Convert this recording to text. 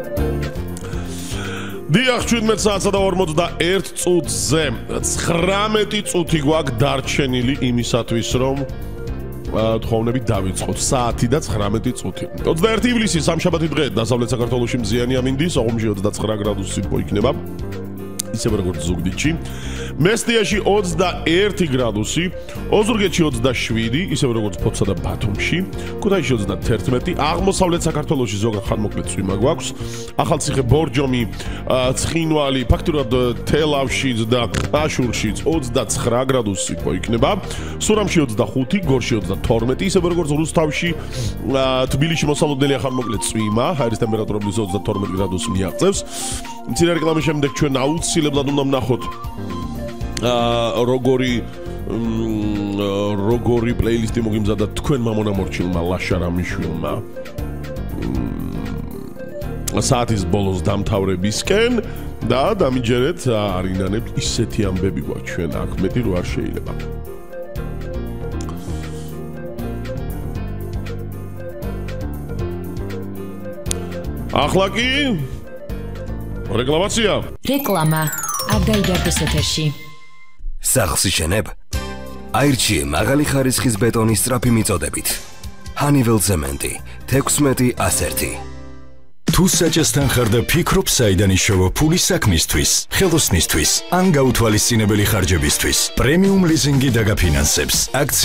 დიახ 17 საათსა და 41 წუთზე 19 წუთი გვაქვს დარჩენილი იმისათვის რომ თხოვნები დავიწყოთ საათი და 19 წუთი 21 ივლისი სამშაბათი დღე დასავლეთ საქართველოში მზიანი ამინდის ოღონდ 29 გრადუსი მოიქნება ისევ როგორც ზუგდიდში მესტიაში 21 გრადუსი ოზურგეთში 27 ისევ როგორც ფოთსა და ბათუმში ქუთაისში 31 აღმოსავლეთ საქართველოში ზოგადად ხანმოკლე წვიმა გვაქვს ახალციხე ბორჯომი ცხინვალი ფაქტურად თელავშიც და ყაშურშიც 29 გრადუსი მოიქნება სურამში 25 გორში 32 ისევ როგორც რუსთავში თბილისში მოსალოდნელი ხანმოკლე წვიმა ჰაერის ტემპერატურა 32 გრადუსი მიაღწევს მცირე რეკლამის შემდეგ ჩვენ აუცილებლად უნდა ვნახოთ როგორი პლეილისტი მოგიმზადა თქვენმა მონამორჩილმა ლაშა რამიშვილმა საათის ბოლოს დამთავრებისკენ და დამიჯერეთ არინანებთ ისეთი ამბები გვაქვს ჩვენ აქ მეტი რო არ შეიძლება ახლა კი რეკლამაცია რეკლამა არ გაიგარდეს ეთერში სახლს იშენებ? აირჩიე მაღალი ხარისხის ბეტონის სწრაფი მიწოდებით. Honeywell ცემენტი 16-101. თუ საჭესთან ხარ და ფიქრობ საიდან იშოვა ფული საქმისთვის, ხელოსნისთვის, ან გაუთვალისწინებელი ხარჯებისთვის, პრემიუმ ლიზინგი დაგაფინანსებს.